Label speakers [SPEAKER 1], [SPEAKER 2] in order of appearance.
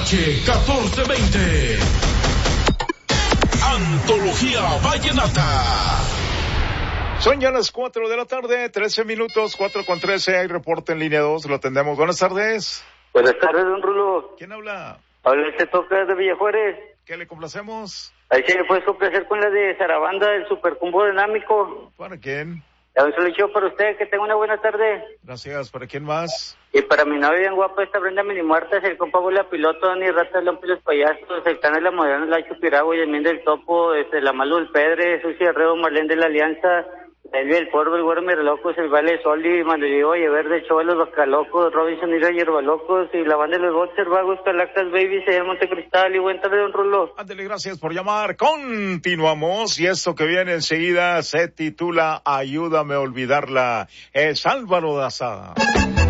[SPEAKER 1] 1420. Antología Vallenata.
[SPEAKER 2] Son ya las 4 de la tarde, 13 minutos, 4:13, hay reporte en línea 2, lo atendemos. Buenas tardes.
[SPEAKER 3] Buenas tardes, don Rulo.
[SPEAKER 2] ¿Quién habla?
[SPEAKER 3] Habla este toca de Villajuárez.
[SPEAKER 2] ¿Qué le complacemos?
[SPEAKER 3] Ahí se le puede complacer con la de Sarabanda, el Supercombo Dinámico.
[SPEAKER 2] ¿Para quién?
[SPEAKER 3] Un saludo para usted, que tenga una buena tarde.
[SPEAKER 2] Gracias. ¿Para quién más?
[SPEAKER 3] Y para mi novia bien guapa, esta Brenda Minimuertas, el compa Bola Piloto, Dani Rata, Lompi Los Payasos, el Canal La Moderna, La Chupiragua, y el Min del Topo, la Malu del Pedre, Susi Herrero, Marlene de la Alianza, Elvia del Porvo, el Güero Miralocos, el Vale Soli, Manuel Oye Verde, Choa los Bacalocos, Robinson y Hierbalocos, y la banda de los Boxers, Vagos, Calacas, Baby, se llama Montecristal, y buen tarde, don Rulo.
[SPEAKER 2] Ándale, gracias por llamar. Continuamos, y esto que viene enseguida se titula Ayúdame a olvidarla. Es Álvaro Daza.